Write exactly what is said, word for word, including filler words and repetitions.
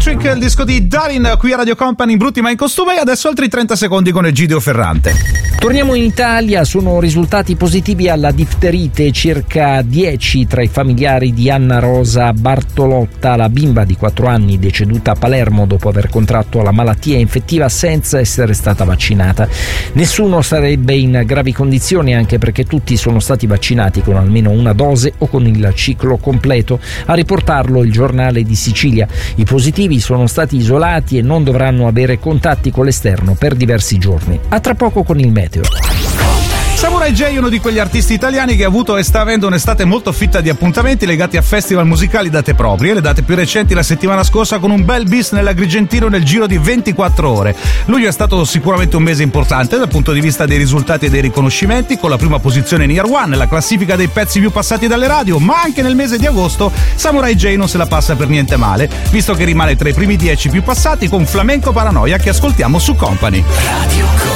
Il disco di Darin qui a Radio Company in Brutti ma in costume, e adesso altri trenta secondi con Egidio Ferrante. Torniamo in Italia, sono risultati positivi alla difterite circa dieci tra i familiari di Anna Rosa Bartolotta, la bimba di quattro anni deceduta a Palermo dopo aver contratto la malattia infettiva senza essere stata vaccinata. Nessuno sarebbe in gravi condizioni, anche perché tutti sono stati vaccinati con almeno una dose o con il ciclo completo, a riportarlo il Giornale di Sicilia. I positivi sono stati isolati e non dovranno avere contatti con l'esterno per diversi giorni. A tra poco con il meteo. Samurai J è uno di quegli artisti italiani che ha avuto e sta avendo un'estate molto fitta di appuntamenti legati a festival musicali date proprie, le date più recenti la settimana scorsa con un bel bis nell'Agrigentino nel giro di ventiquattro ore. Luglio è stato sicuramente un mese importante dal punto di vista dei risultati e dei riconoscimenti, con la prima posizione in Year One nella classifica dei pezzi più passati dalle radio, ma anche nel mese di agosto Samurai J non se la passa per niente male, visto che rimane tra i primi dieci più passati con Flamenco Paranoia, che ascoltiamo su Company. Radio